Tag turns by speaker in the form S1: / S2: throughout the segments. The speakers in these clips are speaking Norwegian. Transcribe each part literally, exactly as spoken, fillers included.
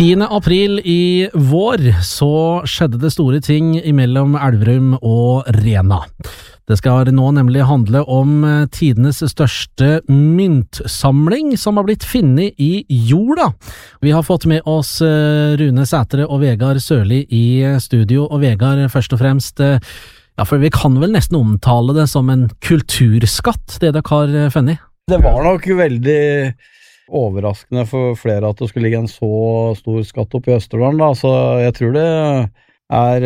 S1: tiende april i vår så skjedde det store ting imellom Elverum og Rena. Det skal nå nemlig handle om tidenes største myntsamling som har blitt funnet i jorda. Vi har fått med oss Rune Sætre og Vegard Sørli i studio, og Vegard, først og fremst, ja, for vi kan vel nesten omtale det som en kulturskatt, det dere har funnet.
S2: Det var nok veldig overraskende for flere at det skulle ligge en så stor skatt oppe i Østerdalen, da, så jeg tror det er,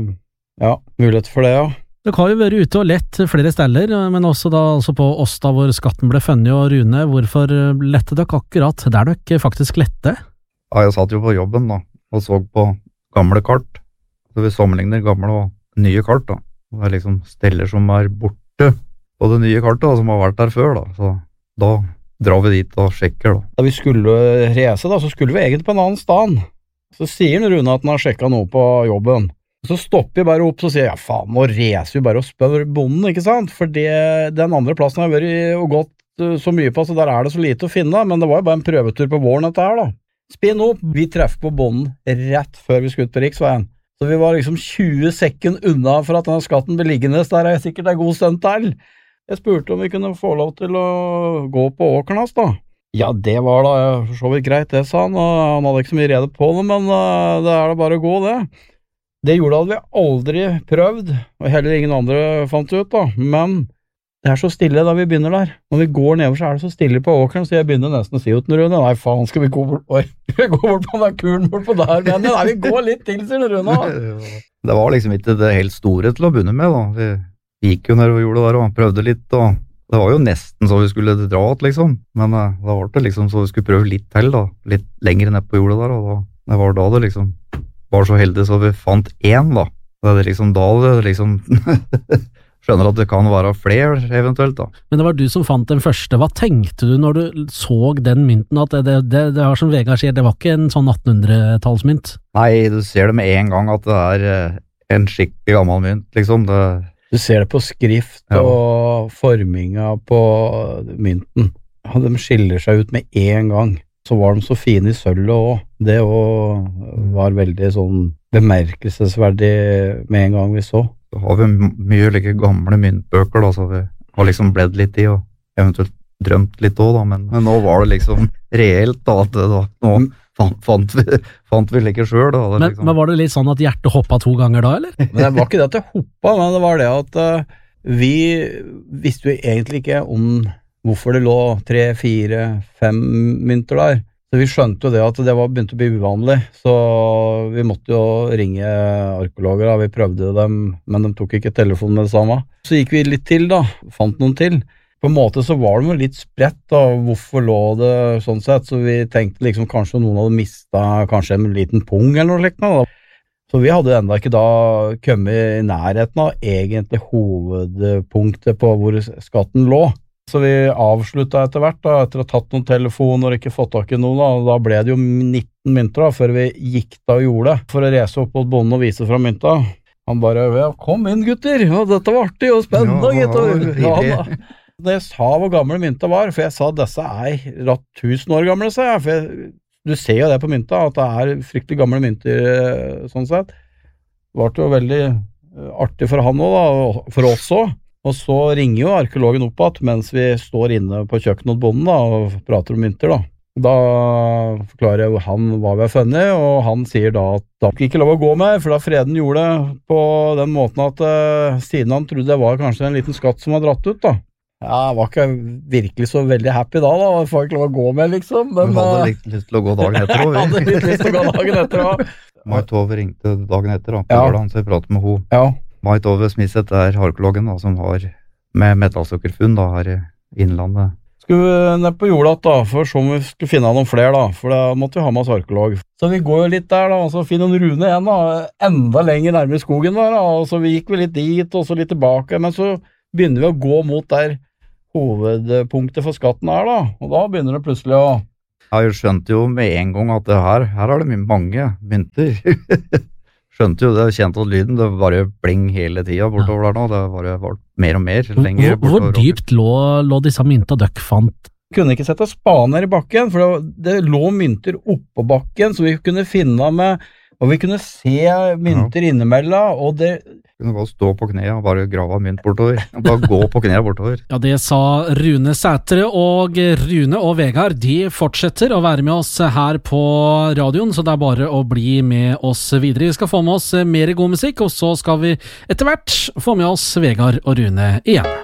S2: ja, mulighet for det, ja.
S1: Dere har jo vært ute og lett flere steder, men også da altså på Åsta hvor skatten ble funnet, og Rune, hvorfor lette dere akkurat der dere faktisk lette?
S3: Ja, jeg satt jo på jobben da, og så på gamle kart, så vi sammenligner gamle og nye kart da. Det er liksom steller som er borte på det nye kartet da, som har vært der før da, så da drar vi dit og sjekker da.
S2: Da vi skulle reise da, så skulle vi egentlig på en annen sted. Så sier Rune at han har sjekket noe på jobben. Så stopper vi bare opp og sier, ja faen, nå reiser vi bare og spør bonden, ikke sant? For det, den andre plassen har vært og gått så mye på, så der er det så lite å finne, men det var jo bare en prøvetur på våren dette her da. Spinn opp, vi treffer på bonden rett før vi skulle ut på riksveien. Så vi var liksom tjue sekunder unna for at denne skatten ble liggende, der er sikkert en god stund til. Jeg spurte om vi kunne få lov til å gå på åkeren hans da. Ja, det var da så vidt greit, det sa han, og han hadde ikke så mye rede på det, men uh, det er da bare å gå det. Det gjorde hadde vi aldri prøvd, og heller ingen andre fant ut da, men det er så stille da vi begynner der. Når vi går nedover så er det så stille på åkeren, så jeg begynner nesten å si ut den Rune, nei faen, skal vi gå bort, oi, vi går bort på den kuren bort på der, men nei, vi går litt til, sier Rune.
S3: Det var liksom ikke det helt store til å begynne med da, vi gikk jo ned og gjorde det der, og prøvde litt, og det var jo nesten så vi skulle dra ut liksom, men uh, da var det liksom så vi skulle prøve litt til da, litt lenger ned på jordet der, og da, det var da det liksom var så heldig så vi fant én da. Det er liksom da det liksom skjønner at det kan være flere eventuelt da.
S1: Men det var du som fant den første. Hva tenkte du når du så den mynten? At det, det, det, det var som Vegard sier, det var ikke en sånn attenhundretallsmynt?
S3: Nei, du ser det med en gang at det er en skikkelig gammel mynt, liksom. Det...
S2: Du ser det på skrift ja. Og forminga på mynten. De skiller seg ut med en gang. Så var de så fine i sølvet også. Det også var veldig sånn bemerkelsesverdig med en gang vi så.
S3: Så har vi mye like gamle myntbøker da, så vi har liksom bledd litt i og eventuelt drømt litt også da, men, men nå var det liksom reelt da, at det, da nå fant, fant, vi, fant vi like selv da.
S1: Men,
S3: liksom.
S1: men var det litt sånn at hjertet hoppet to ganger da, eller?
S2: Men det var ikke det at det hoppet, men det var det at uh, vi visste jo egentlig ikke om hvorfor det lå tre, fire, fem mynter der. Så vi skjønte jo det at det var begynt å bli uvanlig, så vi måtte jo ringe arkeologer da. Vi prøvde dem, men de tok ikke telefonen med det samme. Så gikk vi litt til da, fant noen til. På en måte så var de jo litt spredt da, hvorfor lå det sånn sett, så vi tenkte liksom kanskje noen hadde mistet kanskje en liten pung eller noe slikt da. Så vi hadde enda ikke da kommet i nærheten av egentlig hovedpunktet på hvor skatten lå. Så vi avsluttet etter hvert da, etter å ha tatt noen telefoner og ikke fått tak i noen da, og da ble det jo nitten mynter da, før vi gikk da og gjorde det, for å reise opp mot bonden og vise fra mynta. Han bare, ja, kom inn gutter, ja, dette var artig og spennende, ja, gutter. Ja, da. Da jeg sa hvor gamle mynta var, for jeg sa at disse er rett tusen år gamle, sa jeg, for jeg, du ser jo det på mynta, at det er fryktelig gamle mynter sånn sett. Det var jo veldig artig for han også da, for oss også. Og så ringer jo arkeologen opp at mens vi står inne på kjøkkenet hos bonden da, og prater om mynter da. Da forklarer jeg han hva vi har funnet, og han sier da at da fikk ikke lov å gå med, for da freden gjorde det på den måten at uh, siden han trodde det var kanskje en liten skatt som var dratt ut da. Ja, jeg var ikke virkelig så veldig happy da da, jeg får ikke lov å gå med liksom. Men,
S3: du hadde litt lyst til å gå dagen etter også.
S2: Jeg hadde litt lyst til å gå dagen etter også.
S3: Mai Tove ringte dagen etter da, på
S2: ja.
S3: Lørdagen, så jeg pratet med henne.
S2: Ja.
S3: Mai Tove Smithseth er arkeologen da, som har med metallsøkerfunn da, her i innlandet.
S2: Skulle vi ned på jorda da, for så om vi skulle finne noen flere da, for da måtte vi ha med oss arkeolog. Så vi går jo litt der da, og så finner en Rune igjen da, enda lenger nærmere skogen der da, og så vi gikk vi litt dit, og så litt tilbake, men så begynner vi å gå mot der hovedpunktet for skatten er da, og da begynner det plutselig å...
S3: Ja, jeg skjønte jo med en gang at det her, her er det mange mynter. Skjønte jo det, kjente at lyden, det var jo bling hele tiden bortover der nå, det var jo mer og mer lenger
S1: hvor, hvor dypt lå, lå disse mynta døkk fant?
S2: kunne ikke sette spaden ned i bakken, for det, det lå mynter oppå bakken, så vi kunne finne med, og vi kunne se mynter ja. Innimellom, og det
S3: kunne bare stå på kne og bare grave mynt bortover. Bare gå på kne bortover.
S1: Ja, det sa Rune Sætre, og Rune og Vegard, de fortsetter å være med oss her på radioen, så det er bare å bli med oss videre. Vi skal få med oss mer god musikk, og så skal vi etter hvert få med oss Vegard og Rune igjen.